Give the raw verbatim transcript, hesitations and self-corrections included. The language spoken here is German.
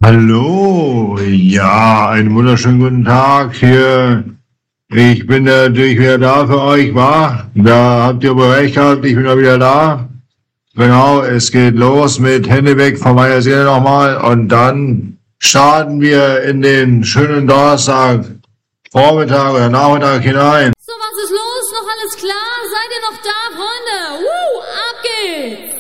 Hallo, ja, einen wunderschönen guten Tag hier. Ich bin natürlich wieder da für euch, wa? Da habt ihr aber recht gehabt, ich bin da wieder da. Genau, es geht los mit Hände weg von meiner Seele nochmal und dann starten wir in den schönen Donnerstag, Vormittag oder Nachmittag hinein. So, was ist los? Noch alles klar? Seid ihr noch da, Freunde? Woo, ab geht's!